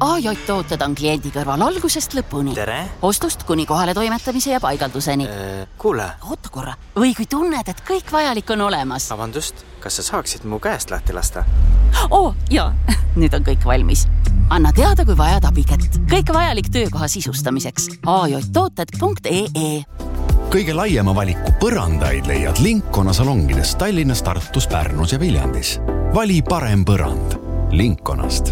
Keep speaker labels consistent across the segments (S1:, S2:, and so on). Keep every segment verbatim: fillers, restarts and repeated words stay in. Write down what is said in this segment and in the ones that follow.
S1: A J tooted on kliendi kõrval algusest lõpuni.
S2: Tere!
S1: Ostust kuni kohale toimetamise ja paigalduseni.
S2: Äh, kuule!
S1: Oota korra. Või kui tunned, et kõik vajalik on olemas.
S2: Vabandust, kas sa saaksid mu käest lahti lasta?
S1: Oo, jaa. Nüüd on kõik valmis. Anna teada, kui vajad abikätt. Kõik vajalik töökoha sisustamiseks. a j tooted punkt e e
S3: Kõige laiema valiku põrandaid leiad Linkona salongides Tallinnas, Tartus, Pärnus ja Viljandis. Vali parem põrand Linkonast.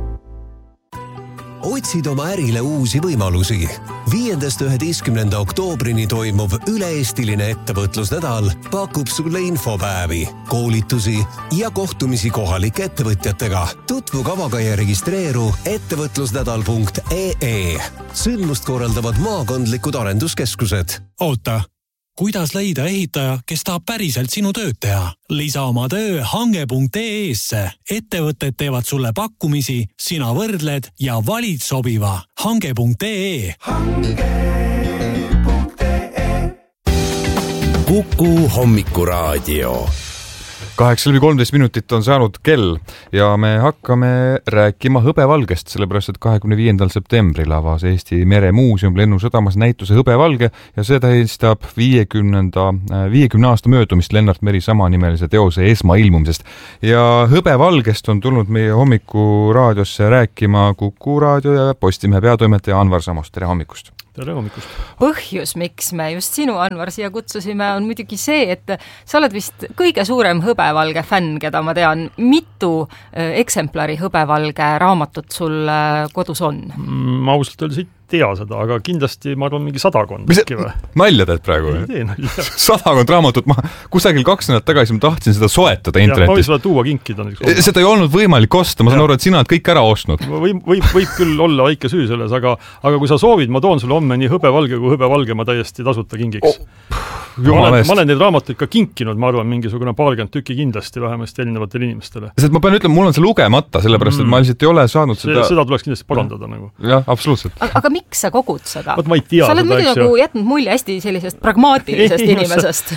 S4: Otsid oma ärile uusi võimalusi. viiendast üheteistkümnenda oktoobrini toimuv üle-eestiline ettevõtlusnädal pakub sulle infopäevi, koolitusi ja kohtumisi kohalike ettevõtjatega. Tutvu kavaga ja registreeru ettevõtlusnädal punkt e e Sündmust korraldavad maakondlikud arenduskeskused.
S5: Oota, kuidas leida ehitaja, kes tahab päriselt sinu tööd teha? Lisa oma töö hange punkt e e-sse. Ettevõtted teevad sulle pakkumisi, sina võrdled ja valid sobiva. hange punkt e e
S6: hange punkt e e
S7: Kuku hommikuraadio.
S8: kaheksa läbi kolmteist minutit on saanud kell ja me hakkame rääkima hõbevalgest, sellepärast et kahekümne viiendal septembril avas Eesti Meremuuseum Lennusadamas näituse Hõbevalge ja see tähistab viiekümnenda, viiekümne aasta möödumist Lennart Meri samanimelise teose esmailmumisest. Ja Hõbevalgest on tulnud meie hommikuraadiosse rääkima Kuku raadio ja Postimehe peatoimetaja Anvar Samos. Tere hommikust!
S9: Tere hommikust!
S10: Põhjus, miks me just sinu, Anvar, siia kutsusime, on muidugi see, et sa oled vist kõige suurem hõbevalge fänn, keda ma tean. Mitu eksemplari hõbevalge raamatut sul kodus on?
S9: Ma ausalt öeldes ei tea seda, aga kindlasti ma arvan mingi sadakond.
S8: Mis nalja teed praegu?
S9: Ei tee nalja.
S8: Sadakond raamatut. Ma kusagil kaks nädalat tagasi ma tahtsin seda soetada internetis.
S9: Ma võin seda tuua kinkida.
S8: Seda ei olnud võimalik osta. Ma saan aru, et sina oled kõik ära ostnud.
S9: Võib, võib, võib küll olla väike süü selles, aga, aga kui sa soovid, ma toon sulle homme nii hõbevalge kui hõbevalge ma täiesti tasuta kingiks. Oh. Ma olen, ma olen neid raamatuid ka kinkinud, ma arvan, mingisugune paarkümmend tükki kindlasti vähemasti erinevatele inimestele.
S8: Sest ma pean ütlema, mul on see lugemata, sellepärast, et ma lihtsalt ei ole saanud seda...
S9: Seda tuleks kindlasti parandada. Nagu.
S8: Jah, absoluutselt.
S10: Aga, aga miks sa kogud seda?
S9: Võt, ma ei tea
S10: sa oled
S9: seda,
S10: muidu nagu jätnud mulje hästi sellisest pragmaatilisest ei, inimesest.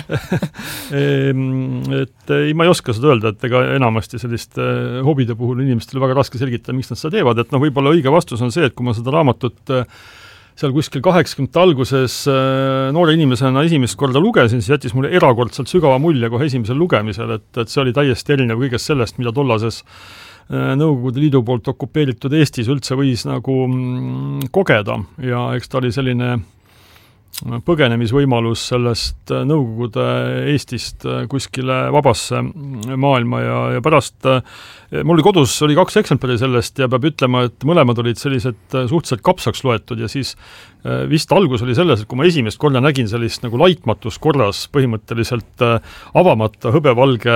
S9: et ei, ma ei oska seda öelda, et ega enamasti sellist hobide puhul inimestele väga raske selgitada, miks nad seda teevad. Et no võib-olla õige vastus on see, et kui ma seda raamatut seal kuskil kaheksakümnendate alguses noore inimesena esimest korda lugesin, siis jättis mulle erakordselt sügava mulje kohe esimesel lugemisel, et, et see oli täiesti erinev kõigest sellest, mida tollases Nõukogude Liidu poolt okupeeritud Eestis üldse võis nagu kogeda ja eks ta oli selline põgenemisvõimalus sellest Nõukogude Eestist kuskile vabasse maailma ja, ja pärast mul oli kodus oli kaks eksemplari sellest ja peab ütlema, et mõlemad olid sellised suhteliselt kapsaks loetud ja siis vist algus oli selles, et kui ma esimest korda nägin sellist nagu laitmatus korras põhimõtteliselt avamata hõbevalge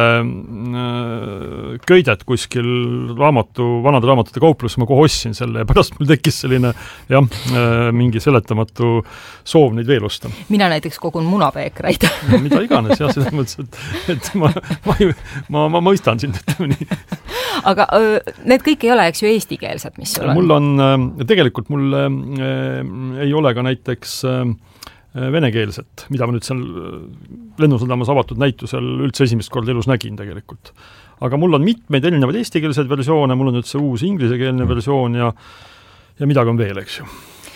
S9: köidet kuskil raamatu, vanade raamatute kauplus, ma kohe ostsin selle ja pärast mul tekkis selline jah, mingi seletamatu soov neid veel osta.
S10: Mina näiteks kogun munapeekraid.
S9: Mida iganes, jah, selles mõttes, et, et ma, ma, ma, ma mõistan sind, ütleme nii.
S10: Aga öö, need kõik ei ole, eks ju, eestikeelsed, mis sul on?
S9: Mul on, tegelikult mul äh, ei ole ka näiteks äh, venekeelset, mida ma nüüd seal Lennusadamas avatud näitusel üldse esimest korda elus nägin tegelikult. Aga mul on mitmeid erinevaid eestikeelseid versioone, mul on nüüd see uus inglisekeelne versioon ja, ja midagi on veel, eks ju.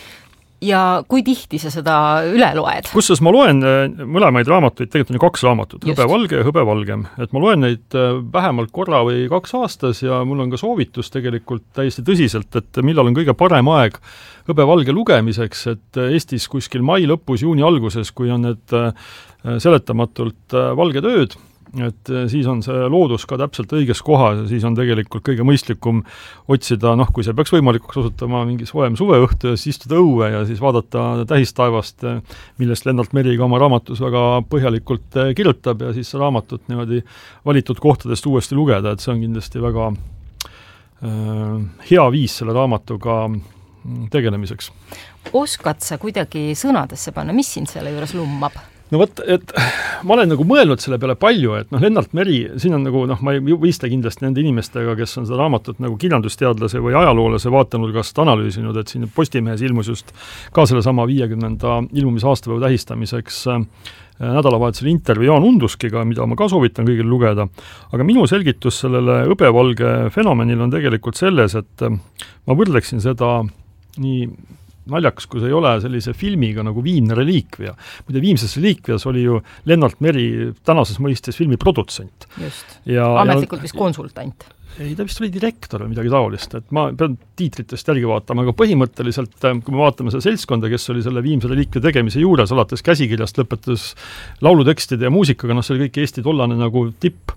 S10: Ja kui tihti sa seda üle loed?
S9: Kusses ma loen mõlemaid raamatuid, tegelikult on kaks raamatut, Hõbevalge ja Hõbevalgem. Et ma loen neid vähemalt korra või kaks aastas ja mul on ka soovitus tegelikult täiesti tõsiselt, et millal on kõige parem aeg Hõbevalge lugemiseks, et Eestis kuskil mai lõpus, juuni alguses, kui on need seletamatult valged ööd, et siis on see loodus ka täpselt õiges kohas ja siis on tegelikult kõige mõistlikum otsida, noh, kui see peaks võimalikuks osutama mingi soem suveõhtu ja siis istuda õue ja siis vaadata tähistaevast, millest Lennart Meri ka oma raamatus väga põhjalikult kirjutab ja siis raamatut niimoodi valitud kohtadest uuesti lugeda, et see on kindlasti väga äh, hea viis selle raamatuga tegelemiseks.
S10: Oskad sa kuidagi sõnadesse panna, mis sind selle juures lummab?
S9: no vot, et ma olen nagu mõelnud selle peale palju, et noh, Lennart Meri, siin on nagu, noh, ma ei võistle kindlasti nende inimestega, kes on seda raamatut nagu kirjandusteadlase või ajaloolase vaatenurgast analüüsinud, et siin Postimehes ilmus just ka selle sama viiekümnenda ilmumisaastapäeva tähistamiseks nädalavahetusel intervjuu Jaan Unduskiga, mida ma ka soovitan kõigil lugeda, aga minu selgitus sellele hõbevalge fenomenil on tegelikult selles, et ma võrdleksin seda nii naljakas, kui see ei ole sellise filmiga nagu Viimne reliikvia. Muide, Viimses reliikvias oli ju Lennart Meri tänases mõistes filmi produtsent.
S10: Just,
S9: ja,
S10: ametlikult vist konsultant.
S9: Ei, ta vist oli direktor või midagi taolist, et ma pean tiitritest järgi vaatama, aga põhimõtteliselt, kui me vaatame seda seltskonda, kes oli selle Viimse reliikvia tegemise juures, alates käsikirjast lõpetas laulutekstide ja muusikaga, noh, see oli kõik Eesti tollane nagu tipp.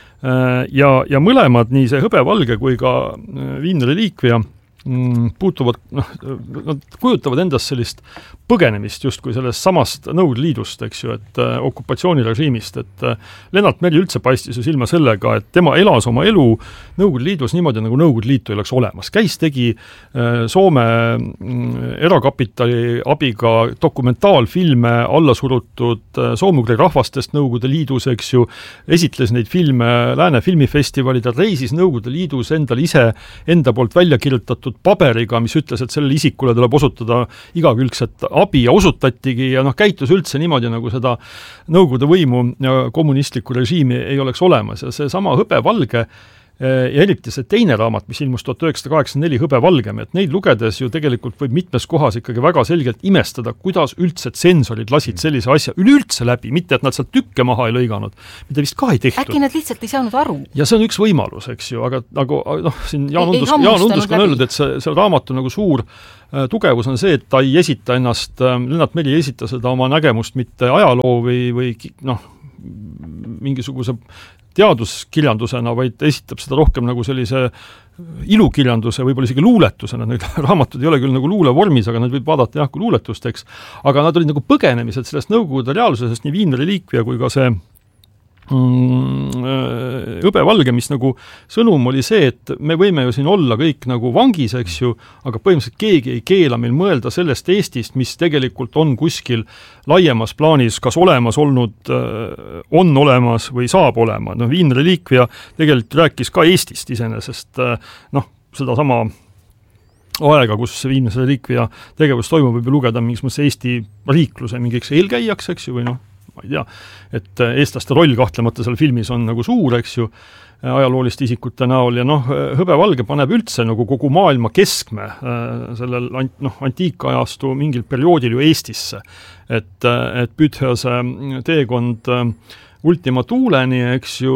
S9: Ja, ja mõlemad, nii see hõbevalge kui ka Viimne reliikvia, puutuvad, noh, nad kujutavad endast sellist põgenemist justkui sellest samast Nõukogude Liidust, eks ju, et äh, okupatsioonirežiimist, et äh, Lennart Meri üldse paistis ju silma sellega, et tema elas oma elu Nõukogude Liidus niimoodi, nagu Nõukogude Liitu ei oleks olemas. Käis, tegi äh, Soome mm, erakapitali abiga dokumentaalfilme alla surutud äh, soomugri rahvastest Nõukogude Liidus, eks ju, esitles neid filme Lääne filmifestivalid, reisis Nõukogude Liidus endal ise enda poolt välja kirjutatud paberiga, mis ütles, et sellele isikule tuleb osutada igakülgset abi ja osutatigi ja noh, käitus üldse niimoodi, nagu seda Nõukogude võimu ja kommunistlikku režiimi ei oleks olemas ja see sama hõbevalge ja eriti see teine raamat, mis ilmus tuhat üheksasada kaheksakümmend neli Hõbevalgem, et neid lugedes ju tegelikult võib mitmes kohas ikkagi väga selgelt imestada, kuidas üldse tsensorid lasid sellise asja üleüldse läbi, mitte et nad sealt tükke maha ei lõiganud, mida vist ka ei tehtud.
S10: Äkki nad lihtsalt ei saanud aru?
S9: Ja see on üks võimalus, eks ju, aga nagu noh, siin Jaan Undusk, Jaan Undusk on öelnud, et see, see raamatu nagu suur äh, tugevus on see, et ta ei esita ennast, äh, Lennart Meri ei esita seda oma nägemust mitte ajaloo või, või noh, mingisuguse teaduskirjandusena, vaid esitab seda rohkem nagu sellise ilukirjanduse, võib-olla isegi luuletusena, need raamatud ei ole küll nagu luulevormis, aga nad võib vaadata jah, kui luuletusteks, aga nad olid nagu põgenemised sellest Nõukogude reaalsusest, nii Viimne reliikvia kui ka see mm, hõbevalge, mis nagu sõnum oli see, et me võime ju siin olla kõik nagu vangis, eks ju, aga põhimõtteliselt keegi ei keela meil mõelda sellest Eestist, mis tegelikult on kuskil laiemas plaanis kas olemas olnud, on olemas või saab olema. No, Viimne reliikvia tegelikult rääkis ka Eestist iseenesest, noh, seda sama aega, kus Viimne reliikvia tegevus toimub, võib lugeda mingis mõttes Eesti riikluse mingiks eelkäijaks, eks ju, või noh, ma ei tea, et eestlaste roll kahtlemata seal filmis on nagu suur, eks ju, ajalooliste isikute näol ja noh, hõbevalge paneb üldse nagu kogu maailma keskme sellel noh, antiikajastu mingil perioodil ju Eestisse. Et, et Püthjase teekond Ultima Tuuleni, eks ju,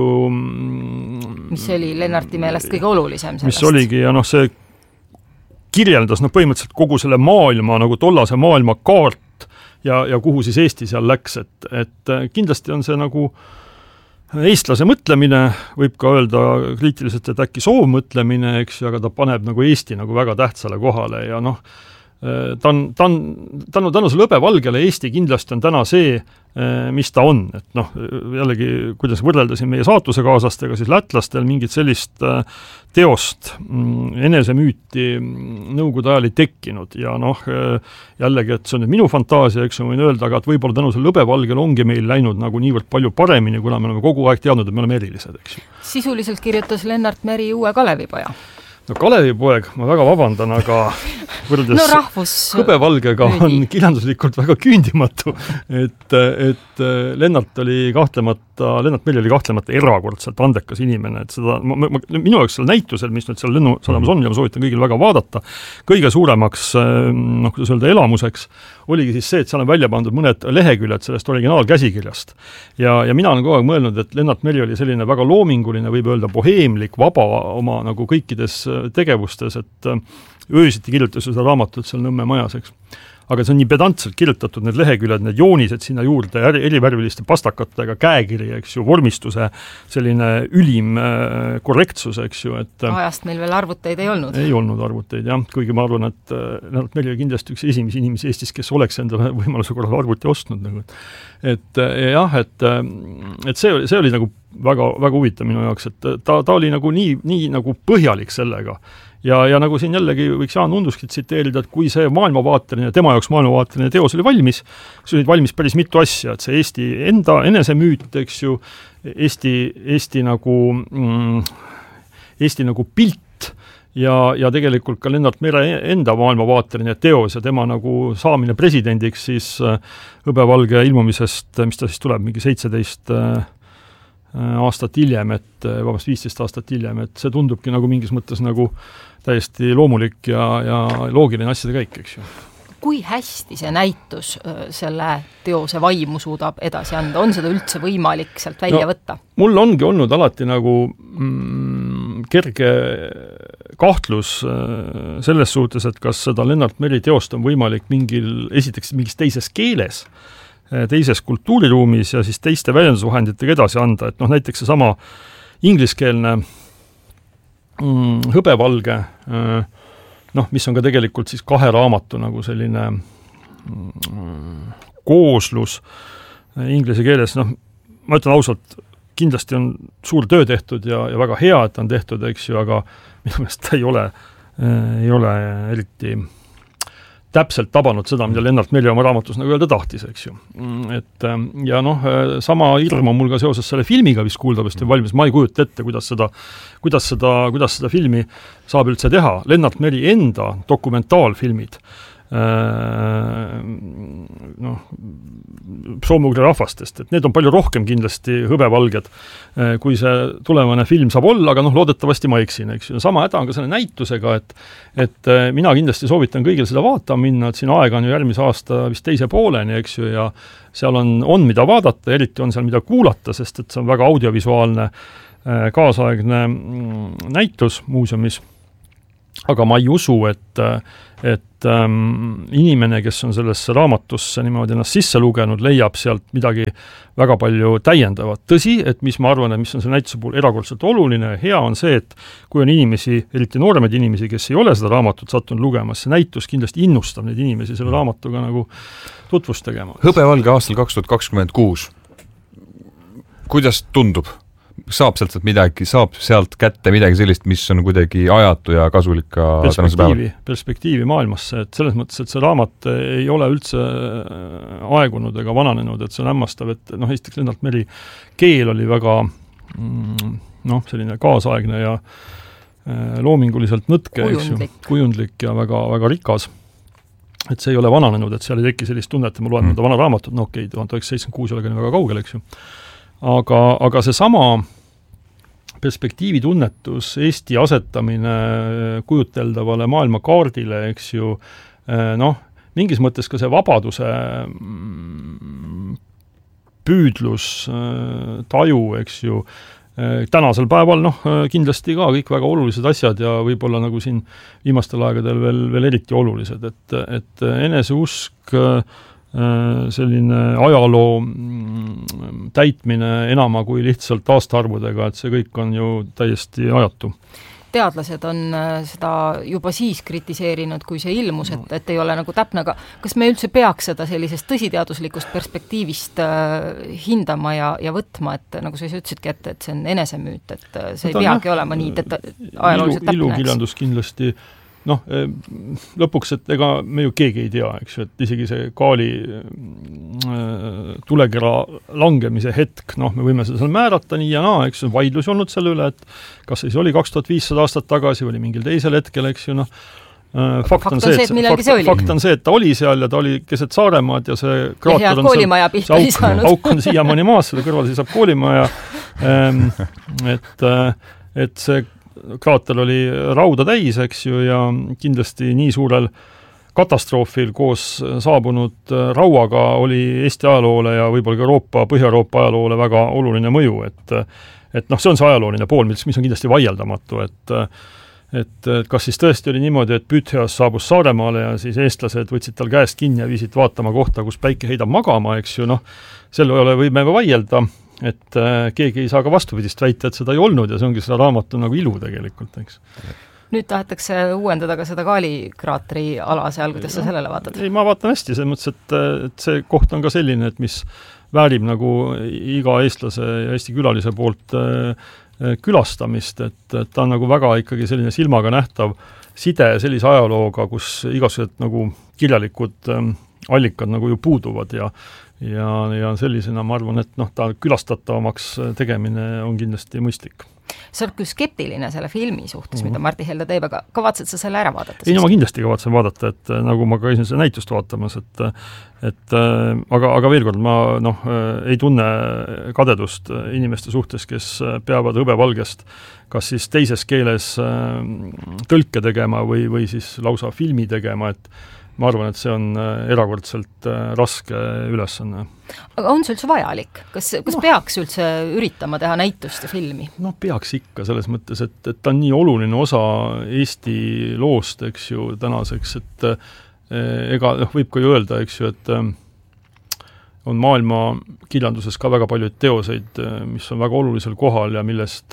S10: mis oli Lennarti meelest kõige olulisem sellest.
S9: Mis oligi ja noh, see kirjeldas noh, põhimõtteliselt kogu selle maailma, nagu tollase maailma kaart ja, ja kuhu siis Eesti seal läks, et, et kindlasti on see nagu eestlase mõtlemine, võib ka öelda kriitiliselt, et äkki soovmõtlemine, eks ju, aga ta paneb nagu Eesti nagu väga tähtsale kohale ja noh, ta on, ta on, tänu, tänu selle hõbevalgele Eesti kindlasti on täna see, mis ta on, et noh, jällegi, kuidas võrrelda siin meie saatusekaaslastega, siis lätlastel mingit sellist teost, enesemüüti Nõukogude ajal ei tekkinud ja noh, jällegi, et see on nüüd minu fantaasia, eks ma võin öelda, aga et võib-olla tänu selle hõbevalgel ongi meil läinud nagu niivõrd palju paremini, kuna me oleme kogu aeg teadnud, et me oleme erilised, eks ju.
S10: Sisuliselt kirjutas Lennart Meri uue Kalevipoja.
S9: No Kalevipoeg, ma väga vabandan, aga võrdes
S10: no, rahvus...
S9: hõbevalgega on kirjanduslikult väga küündimatu, et, et Lennart oli kahtlemata, Lennart Meri oli kahtlemata erakordselt andekas inimene, et seda, ma, ma, minu jaoks seal näitusel, mis nüüd seal lennusadamas on ja ma soovitan kõigil väga vaadata, kõige suuremaks, noh, kuidas öelda, elamuseks oligi siis see, et seal on välja pandud mõned leheküljed sellest originaalkäsikirjast. Ja, ja mina olen kogu aeg mõelnud, et Lennart Meri oli selline väga loominguline, võib öelda boheemlik, vaba oma nagu kõikides tegevustes, et öösiti kirjutas seda raamatut seal Nõmme majas, eks. Aga see on nii pedantselt kirjutatud, need leheküljed, need joonised sinna juurde, erivärviliste pastakatega, käekiri, eks ju, vormistuse selline ülim korrektsus, eks ju. Et
S10: ajast meil veel arvuteid ei olnud.
S9: Ei olnud arvuteid, jah. Kuigi ma arvan, et meil oli kindlasti üks esimesi inimesi Eestis, kes oleks endale võimaluse korral arvuti ostnud. Nagu. Et jah, et, et see, see oli nagu väga, väga huvitav minu jaoks, et ta, ta oli nagu nii, nii nagu põhjalik sellega. Ja, ja nagu siin jällegi võiks Jaan Unduskit tsiteerida, et kui see maailmavaateline, tema jaoks maailmavaateline teos oli valmis, siis olid valmis päris mitu asja, et see Eesti enda enesemüüt, eks ju, Eesti, Eesti nagu mm, Eesti nagu pilt ja, ja tegelikult ka Lennart Mere enda maailmavaateline teos ja tema nagu saamine presidendiks siis hõbevalge ilmumisest, mis ta siis tuleb, mingi seitseteist aastat hiljem, et vabast viisteist aastat hiljem, et see tundubki nagu mingis mõttes nagu täiesti loomulik ja, ja loogiline asjade käik, eks ju.
S10: Kui hästi see näitus selle teose vaimu suudab edasi anda? On seda üldse võimalik sealt välja no, võtta?
S9: Mul ongi olnud alati nagu mm, kerge kahtlus selles suhtes, et kas seda Lennart Meri teost on võimalik mingil, esiteks mingis teises keeles, teises kultuuriruumis ja siis teiste väljendusvahenditega edasi anda, et noh, näiteks see sama ingliskeelne mm, hõbevalge, noh, mis on ka tegelikult siis kahe raamatu nagu selline mm, kooslus inglise keeles, noh, ma ütlen ausalt, kindlasti on suur töö tehtud ja, ja väga hea, et on tehtud, eks ju, aga minu meelest ta ei ole, ei ole eriti täpselt tabanud seda, mida Lennart Meri oma raamatus nagu öelda tahtis, eks ju. Et, ja noh, sama hirm on mul ka seoses selle filmiga, mis kuuldavasti on valmis, ma ei kujuta ette, kuidas seda, kuidas seda, kuidas seda filmi saab üldse teha. Lennart Meri enda dokumentaalfilmid, noh, soomugri rahvastest, et need on palju rohkem kindlasti hõbevalged, kui see tulevane film saab olla, aga noh, loodetavasti ma eksin, eks ju. Sama häda on ka selle näitusega, et, et mina kindlasti soovitan kõigil seda vaatama minna, et siin aega on ju järgmise aasta vist teise pooleni, eks ju, ja seal on, on mida vaadata, eriti on seal mida kuulata, sest et see on väga audiovisuaalne kaasaegne näitus muuseumis. Aga ma ei usu, et, et ähm, inimene, kes on sellesse raamatusse niimoodi ennast sisse lugenud, leiab sealt midagi väga palju täiendavat. Tõsi, et mis ma arvan, et mis on see näituse puhul erakordselt oluline ja hea on see, et kui on inimesi, eriti nooremaid inimesi, kes ei ole seda raamatut sattunud lugemas, see näitus kindlasti innustab neid inimesi selle raamatuga nagu tutvust tegema.
S8: Hõbevalge aastal kaks tuhat kakskümmend kuus. Kuidas tundub? Saab sealt midagi, saab sealt kätte midagi sellist, mis on kuidagi ajatu ja kasulik ka
S9: perspektiivi, perspektiivi maailmasse, et selles mõttes, et see raamat ei ole üldse aegunud ega vananenud, et see on hämmastav, et noh, esiteks Lennart Meri keel oli väga noh, selline kaasaegne ja loominguliselt nõtke,
S10: kujundlik.
S9: kujundlik ja väga, väga rikas. Et see ei ole vananenud, et seal ei teki sellist tunnet, et ma loen mm. vana raamatut, no okei, tuhat üheksasada seitsekümmend kuus ei ole väga kaugel, eks ju. Aga, aga see sama perspektiivi tunnetus, Eesti asetamine kujuteldavale maailmakaardile, eks ju, noh, mingis mõttes ka see vabaduse püüdlus, taju, eks ju, tänasel päeval, noh, kindlasti ka kõik väga olulised asjad ja võib-olla nagu siin viimastel aegadel veel, veel eriti olulised, et, et eneseusk selline ajaloo täitmine enama kui lihtsalt aastaarvudega, et see kõik on ju täiesti ajatu.
S10: Teadlased on seda juba siis kritiseerinud, kui see ilmus, et, et ei ole nagu täpne, aga kas me üldse peaks seda sellisest tõsiteaduslikust perspektiivist hindama ja, ja võtma, et nagu sa ütlesidki, et, et see on enesemüüt, et see ei peagi olema nii deta- ajalooliselt täpne.
S9: Ilukirjandus kindlasti noh, lõpuks, et ega me ju keegi ei tea, eks ju, et isegi see Kaali tulekera langemise hetk, noh, me võime seda määrata nii ja naa, eks ju, vaidlus olnud selle üle, et kas siis oli kaks tuhat viissada aastat tagasi, oli mingil teisel hetkel, eks ju, noh, fakt, fakt on see, et, see, fakt, see fakt on see, et ta oli seal ja ta oli keset Saaremaad ja see kraater on
S10: koolimaja pihta ei saanud.
S9: Auk on siiamaani maas, selle kõrval seisab koolimaja, et, et see kraater oli rauda täis, eks ju, ja kindlasti nii suurel katastroofil koos saabunud rauaga oli Eesti ajaloole ja võib-olla ka Euroopa, Põhja-Euroopa ajaloole väga oluline mõju, et, et noh, see on see ajalooline pool, mis, mis on kindlasti vaieldamatu, et, et kas siis tõesti oli niimoodi, et Pütheas saabus Saaremaale ja siis eestlased võtsid tal käest kinni ja viisid vaatama kohta, kus päike heidab magama, eks ju, noh, selle üle võime vaielda, et äh, keegi ei saa ka vastupidist väita, et seda ei olnud ja see ongi seda raamatu nagu ilu tegelikult, eks.
S10: nüüd tahetakse uuendada ka seda Kaali kraatri ala seal, kuidas sa sellele vaatad?
S9: Ei, ma vaatan hästi, selles mõttes, et, et see koht on ka selline, et mis väärib nagu iga eestlase ja Eesti külalise poolt külastamist, et, et ta on nagu väga ikkagi selline silmaga nähtav side sellise ajalooga, kus igasugused nagu kirjalikud allikad nagu ju puuduvad ja ja, ja sellisena ma arvan, et noh, ta külastatavamaks tegemine on kindlasti mõistlik.
S10: Sa oled küll skeptiline selle filmi suhtes, mm-hmm. mida Martti Helda teeb, aga kavatsed sa selle ära vaadata?
S9: Ei, no ma kindlasti kavatsen vaadata, et nagu ma käisin seda näitust vaatamas, et, et aga, aga veel kord, ma noh, ei tunne kadedust inimeste suhtes, kes peavad hõbevalgest kas siis teises keeles tõlke tegema või, või siis lausa filmi tegema, et ma arvan, et see on erakordselt raske ülesanne.
S10: Aga on see üldse vajalik? Kas, kas no. peaks üldse üritama teha näitust ja filmi?
S9: No peaks ikka selles mõttes, et, et ta on nii oluline osa Eesti loost, eks ju, tänaseks, et ega noh, võib ka ju öelda, eks ju, et on maailma kirjanduses ka väga palju teoseid, mis on väga olulisel kohal ja millest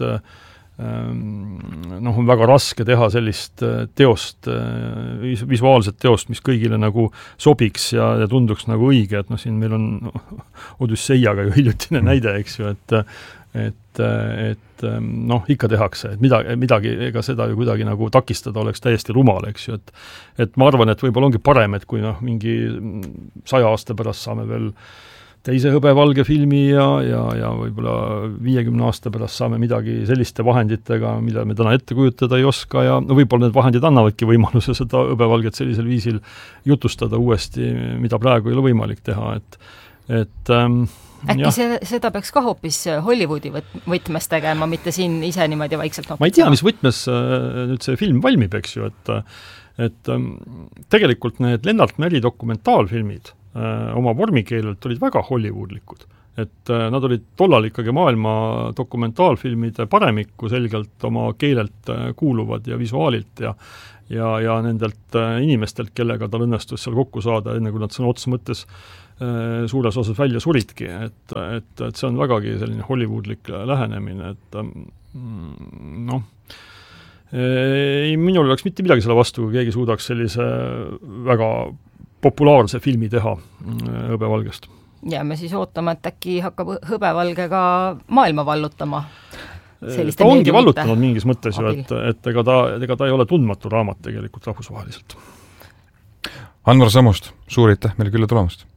S9: noh, on väga raske teha sellist teost, visuaalset teost, mis kõigile nagu sobiks ja, ja tunduks nagu õige, et noh, siin meil on Odüsseiaga ju hiljutine näide, eks ju, et et, et noh, ikka tehakse, et midagi, midagi, ega seda ju kuidagi nagu takistada oleks täiesti rumal, eks ju, et et ma arvan, et võib-olla ongi parem, et kui noh, mingi saja aasta pärast saame veel teise hõbevalge filmi ja, ja, ja võib-olla viiekümne aasta pärast saame midagi selliste vahenditega, mida me täna ette kujutada ei oska ja no võib-olla need vahendid annavadki võimaluse seda hõbevalget sellisel viisil jutustada uuesti, mida praegu ei ole võimalik teha, et, et ähm,
S10: äkki see, seda peaks ka hoopis Hollywoodi võtmes tegema, mitte siin ise niimoodi vaikselt
S9: nopitama? Ma ei tea, mis võtmes nüüd see film valmib, eks ju, et, et tegelikult need Lennart Meri dokumentaalfilmid oma vormikeelelt olid väga hollywoodlikud. Et nad olid tollal ikkagi maailma dokumentaalfilmide paremikku selgelt oma keelelt kuuluvad ja visuaalilt ja, ja, ja nendelt inimestelt, kellega tal õnnestus seal kokku saada, enne kui nad sõna otsa mõttes suures osas välja suridki. Et, et, et see on vägagi selline hollywoodlik lähenemine, et noh, ei, minul oleks mitte midagi selle vastu, kui keegi suudaks sellise väga populaarse filmi teha hõbevalgest.
S10: Jääme siis ootama, et äkki hakkab hõbevalge ka maailma vallutama.
S9: Ta ongi vallutanud mingis mõttes ju, et, et ega, ta, ega ta ei ole tundmatu raamat tegelikult rahvusvaheliselt.
S8: Anvar Samost, suur aitäh meile külla tulemast!